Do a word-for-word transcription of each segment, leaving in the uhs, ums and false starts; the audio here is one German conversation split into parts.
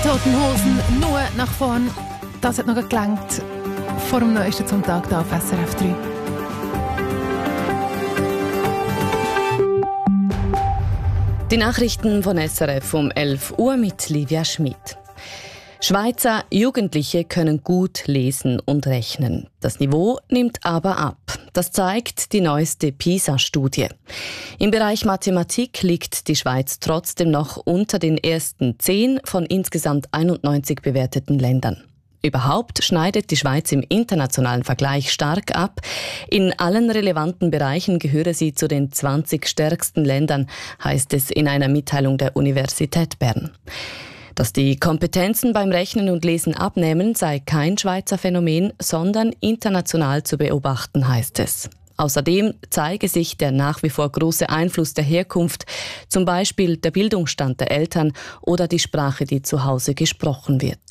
Toten Hosen nur nach vorn. Das hat noch gelangt vor dem Neuesten zum Tag hier auf S R F drei. Die Nachrichten von S R F um elf Uhr mit Livia Schmid. Schweizer Jugendliche können gut lesen und rechnen. Das Niveau nimmt aber ab. Das zeigt die neueste PISA-Studie. Im Bereich Mathematik liegt die Schweiz trotzdem noch unter den ersten zehn von insgesamt einundneunzig bewerteten Ländern. Überhaupt schneidet die Schweiz im internationalen Vergleich stark ab. In allen relevanten Bereichen gehöre sie zu den zwanzig stärksten Ländern, heißt es in einer Mitteilung der Universität Bern. Dass die Kompetenzen beim Rechnen und Lesen abnehmen, sei kein Schweizer Phänomen, sondern international zu beobachten, heißt es. Außerdem zeige sich der nach wie vor große Einfluss der Herkunft, zum Beispiel der Bildungsstand der Eltern oder die Sprache, die zu Hause gesprochen wird.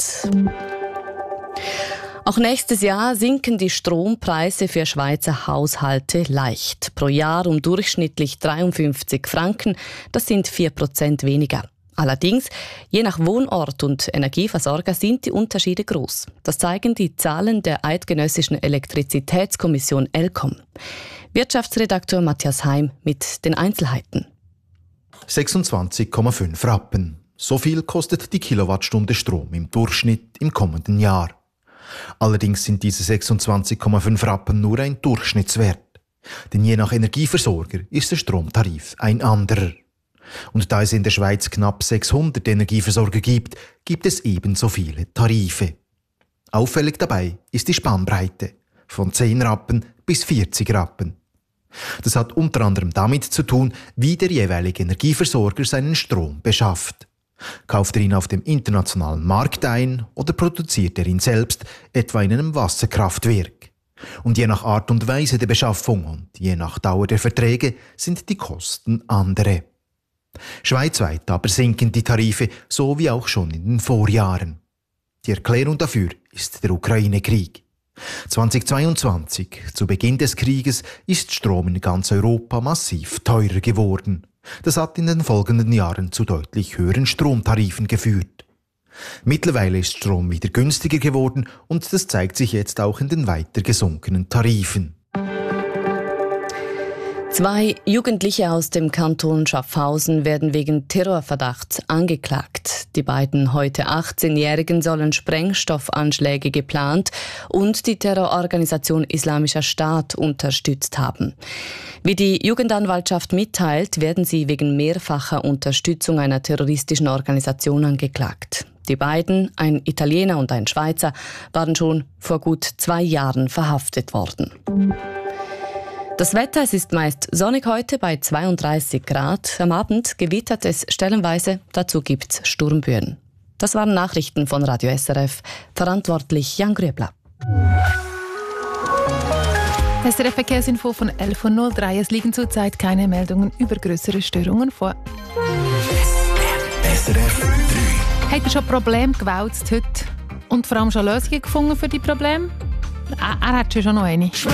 Auch nächstes Jahr sinken die Strompreise für Schweizer Haushalte leicht. Pro Jahr um durchschnittlich dreiundfünfzig Franken, das sind vier Prozent weniger. Allerdings, je nach Wohnort und Energieversorger sind die Unterschiede groß. Das zeigen die Zahlen der Eidgenössischen Elektrizitätskommission ElCom. Wirtschaftsredakteur Matthias Heim mit den Einzelheiten. sechsundzwanzig Komma fünf Rappen. So viel kostet die Kilowattstunde Strom im Durchschnitt im kommenden Jahr. Allerdings sind diese sechsundzwanzig Komma fünf Rappen nur ein Durchschnittswert. Denn je nach Energieversorger ist der Stromtarif ein anderer. Und da es in der Schweiz knapp sechshundert Energieversorger gibt, gibt es ebenso viele Tarife. Auffällig dabei ist die Spannbreite von zehn Rappen bis vierzig Rappen. Das hat unter anderem damit zu tun, wie der jeweilige Energieversorger seinen Strom beschafft. Kauft er ihn auf dem internationalen Markt ein oder produziert er ihn selbst, etwa in einem Wasserkraftwerk? Und je nach Art und Weise der Beschaffung und je nach Dauer der Verträge sind die Kosten andere. Schweizweit aber sinken die Tarife, so wie auch schon in den Vorjahren. Die Erklärung dafür ist der Ukraine-Krieg. zweitausendzweiundzwanzig, zu Beginn des Krieges, ist Strom in ganz Europa massiv teurer geworden. Das hat in den folgenden Jahren zu deutlich höheren Stromtarifen geführt. Mittlerweile ist Strom wieder günstiger geworden und das zeigt sich jetzt auch in den weiter gesunkenen Tarifen. Zwei Jugendliche aus dem Kanton Schaffhausen werden wegen Terrorverdachts angeklagt. Die beiden heute achtzehnjährigen sollen Sprengstoffanschläge geplant und die Terrororganisation Islamischer Staat unterstützt haben. Wie die Jugendanwaltschaft mitteilt, werden sie wegen mehrfacher Unterstützung einer terroristischen Organisation angeklagt. Die beiden, ein Italiener und ein Schweizer, waren schon vor gut zwei Jahren verhaftet worden. Das Wetter, es ist meist sonnig heute bei zweiunddreißig Grad. Am Abend gewittert es stellenweise, dazu gibt's Sturmböen. Das waren Nachrichten von Radio S R F. Verantwortlich Jan Grübler. S R F-Verkehrsinfo von elf Uhr null drei. Es liegen zurzeit keine Meldungen über größere Störungen vor. S R F drei. Hat er schon Probleme gewälzt heute? Und vor allem schon Lösungen gefunden für die Probleme? Er, er hat schon noch eine.